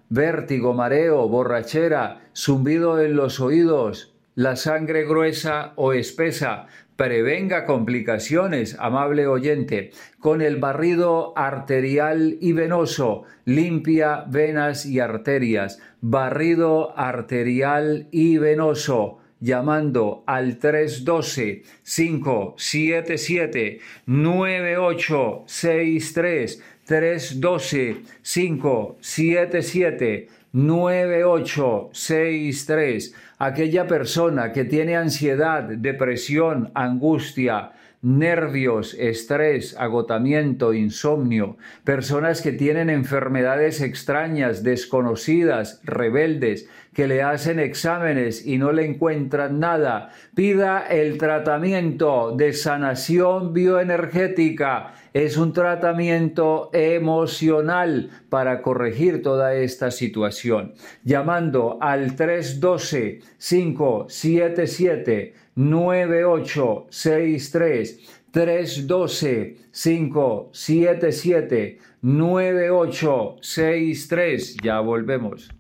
vértigo, mareo, borrachera, zumbido en los oídos, la sangre gruesa o espesa. Prevenga complicaciones, amable oyente, con el barrido arterial y venoso. Limpia venas y arterias. Barrido arterial y venoso, llamando al 312-577-9863, 312-577-9863. Aquella persona que tiene ansiedad, depresión, angustia, nervios, estrés, agotamiento, insomnio, personas que tienen enfermedades extrañas, desconocidas, rebeldes, que le hacen exámenes y no le encuentran nada, pida el tratamiento de sanación bioenergética. Es un tratamiento emocional para corregir toda esta situación. Llamando al 312-577-9863, 312-577-9863. Ya volvemos.